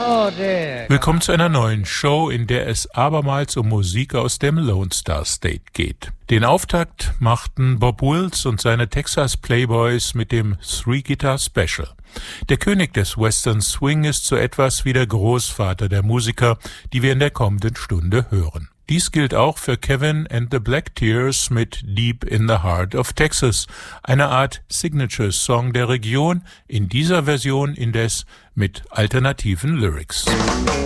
Willkommen zu einer neuen Show, in der es abermals um Musik aus dem Lone Star State geht. Den Auftakt machten Bob Wills und seine Texas Playboys mit dem Three Guitar Special. Der König des Western Swing ist so etwas wie der Großvater der Musiker, die wir in der kommenden Stunde hören. Dies gilt auch für Kevin and the Black Tears mit Deep in the Heart of Texas, eine Art Signature-Song der Region, in dieser Version indes mit alternativen Lyrics.